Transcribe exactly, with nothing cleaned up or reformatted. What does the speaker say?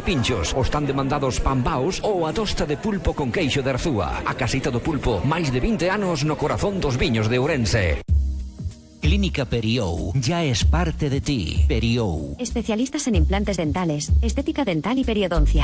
pinchos, os tan demandados pambaos ou a tosta de pulpo con queixo de Arzúa. A Casita do Pulpo, máis de vinte anos no corazón dos viños de Ourense. Clínica Periou, ya es parte de ti. Periou. Especialistas en implantes dentales, estética dental y periodoncia.